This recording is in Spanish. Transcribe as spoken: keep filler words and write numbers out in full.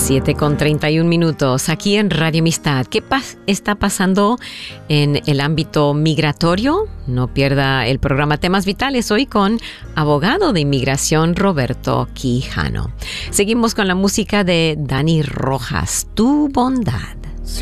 siete con treinta y un minutos aquí en Radio Amistad. ¿Qué pas- está pasando en el ámbito migratorio? No pierda el programa Temas Vitales hoy con abogado de inmigración Roberto Quijano. Seguimos con la música de Dani Rojas, Tu Bondad.